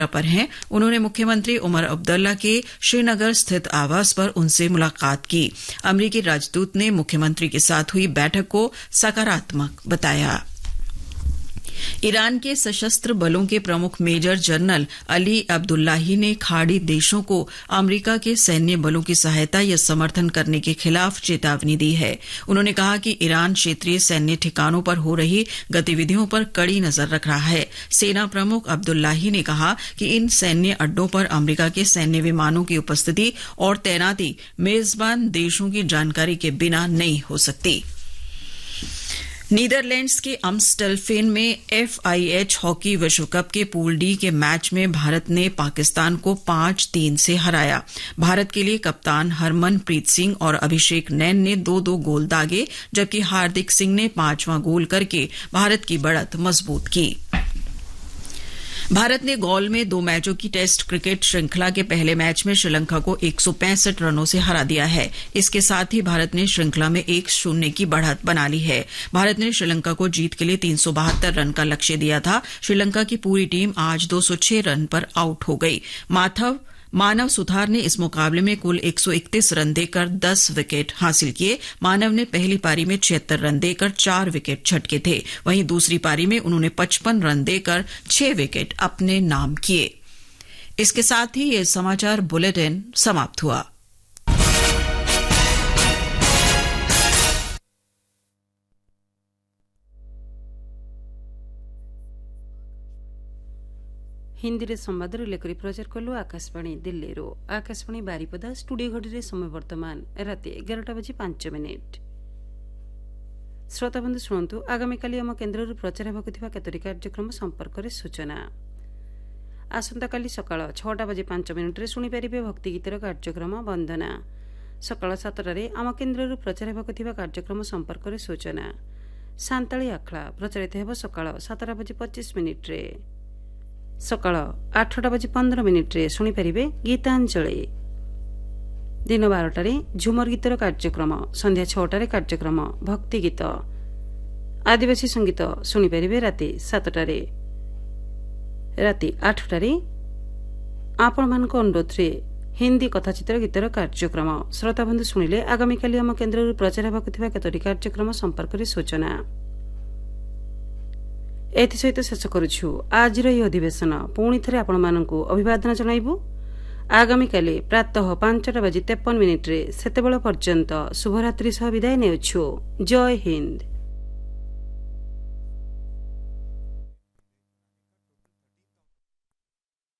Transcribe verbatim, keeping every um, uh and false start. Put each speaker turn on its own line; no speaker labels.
पर हैं। उन्होंने मुख्यमंत्री उमर अब्दुल्ला के श्रीनगर स्थित आवास पर उनसे मुलाकात की। अमरीकी राजदूत ने मुख्यमंत्री के साथ हुई बैठक को सकारात्मक बताया। ईरान के सशस्त्र बलों के प्रमुख मेजर जनरल अली अब्दुल्लाही ने खाड़ी देशों को अमेरिका के सैन्य बलों की सहायता या समर्थन करने के खिलाफ चेतावनी दी है। उन्होंने कहा कि ईरान क्षेत्रीय सैन्य ठिकानों पर हो रही गतिविधियों पर कड़ी नजर रख रहा है। सेना प्रमुख अब्दुल्लाही ने कहा कि इन सैन्य अड्डों पर अमेरिका के सैन्य विमानों की उपस्थिति और तैनाती मेजबान देशों की जानकारी के बिना नहीं हो सकती। नीदरलैंड्स के अम्स्टलफेन में एफआईएच हॉकी विश्व कप के पूल डी के मैच में भारत ने पाकिस्तान को पांच तीन से हराया। भारत के लिए कप्तान हरमनप्रीत सिंह और अभिषेक नैन ने दो दो गोल दागे, जबकि हार्दिक सिंह ने पांचवां गोल करके भारत की बढ़त मजबूत की। भारत ने गौल में दो मैचों की टेस्ट क्रिकेट श्रृंखला के पहले मैच में श्रीलंका को एक सौ पैंसठ रनों से हरा दिया है। इसके साथ ही भारत ने श्रृंखला में एक शून्य की बढ़त बना ली है। भारत ने श्रीलंका को जीत के लिए तीन सौ बहत्तर रन का लक्ष्य दिया था। श्रीलंका की पूरी टीम आज दो सौ छह रन पर आउट हो गई। माथव मानव सुथार ने इस मुकाबले में कुल एक सौ इकतीस रन देकर दस विकेट हासिल किए। मानव ने पहली पारी में छिहत्तर रन देकर चार विकेट झटके थे। वहीं दूसरी पारी में उन्होंने पचपन रन देकर छह विकेट अपने नाम किए। इसके साथ ही ये समाचार बुलेटिन समाप्त हुआ।
हिंदी रे संवाद लेखरी प्रचार कलु आकाशवाणी दिल्ली रो आकाशवाणी बारिपदा स्टूडियो घड़ी समय वर्तमान राति एगारटा बजी पांच मिनिट। श्रोता बंधु शुणु आगामी काली आम केन्द्र प्रचार होगा केतोटी कार्यक्रम संपर्क में सूचना। आसंता काली सकाळ छटा बजी पांच मिनिट्रे शुणिपारे भक्ति गीतर कार्यक्रम वंदना। सकाळ सातटारे आम केन्द्र प्रचार होगा कार्यक्रम संपर्क में सूचना। सांताली आखड़ा प्रचारित हो सकाळ सातटा बजी पच्चीस मिनिट्रे। सकाळ आठटा बजी पंद्रह मिनिट्रे शुणिपारे गीतांजलि। दिन बारटारे झुमर गीतर कार्यक्रम, संध्या छटारे कार्यक्रम भक्ति गीत, आदिवासी संगीत शुणिपारे राति सातटारे। राति आठटारे आपण मानक अनुरोधरे हिंदी कथाचित्र गीतर कार्यक्रम। श्रोता बंधु शुणिले आगामी काली आम केन्द्र प्रचार होगा केतोटी कार्यक्रम संपर्क में सूचना। एसहित शेष करुछु आज अधिवेशन। पुणी थे आपण मानक अभिवादन जनाइबु। आगामी काली प्रातः पांचटा बजी तेपन मिनिट्रे सेतेबेल पर्यंत शुभरात्रि सह विदाय नेउछु। जय हिंद।